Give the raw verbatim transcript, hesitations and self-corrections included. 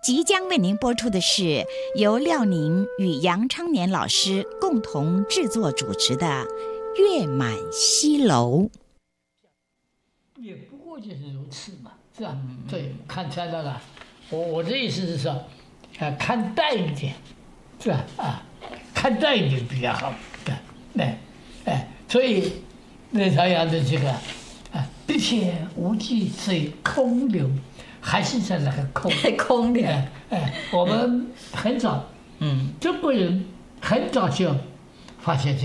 即将为您播出的是由廖宁与杨昌年老师共同制作主持的《月满西楼》。 也不过就是如此嘛，是吧？嗯、对，看穿了了。我我的意思是说，呃，看淡一点，是吧？啊，看淡一点比较好，对，哎，哎，所以那朝阳的这个啊，一片无际水空流，还是在那个空空流。 哎，哎，我们很早，嗯，中国人很早就发现这个。